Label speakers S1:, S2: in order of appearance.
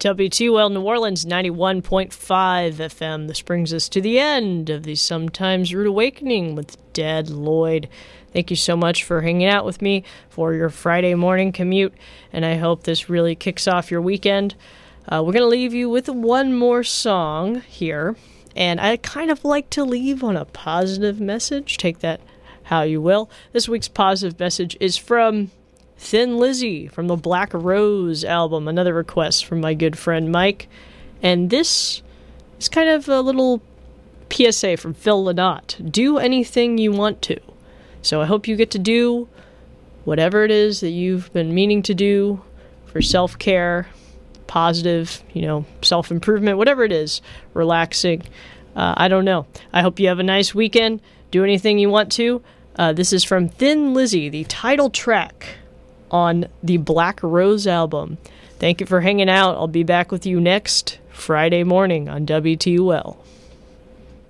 S1: WTUL New Orleans 91.5 FM. This brings us to the end of the Sometimes Rude Awakening with Dad Lloyd. Thank you so much for hanging out with me for your Friday morning commute, and I hope this really kicks off your weekend. We're going to leave you with one more song here, and I kind of like to leave on a positive message. Take that how you will. This week's positive message is from Thin Lizzy from the Black Rose album, another request from my good friend Mike. And this is kind of a little PSA from Phil Lynott. Do anything you want to. So I hope you get to do whatever it is that you've been meaning to do for self-care, positive, self-improvement, whatever it is, relaxing. I don't know. I hope you have a nice weekend. Do anything you want to. This is from Thin Lizzy, the title track on the Black Rose album. Thank you for hanging out. I'll be back with you next Friday morning on WTUL.